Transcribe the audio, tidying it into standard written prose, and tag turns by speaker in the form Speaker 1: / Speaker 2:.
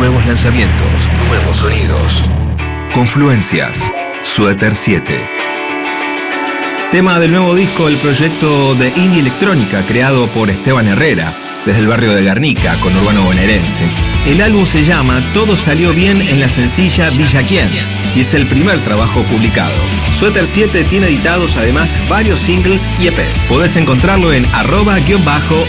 Speaker 1: Nuevos lanzamientos, nuevos sonidos. Confluencias, Suéter 7. Tema del nuevo disco, el proyecto de indie electrónica creado por Esteban Herrera, desde el barrio de Guernica, conurbano bonaerense. El álbum se llama Todo salió bien en la sencilla Villa Quién y es el primer trabajo publicado. Suéter 7 tiene editados además varios singles y EPs. Podés encontrarlo en @_EDITOR.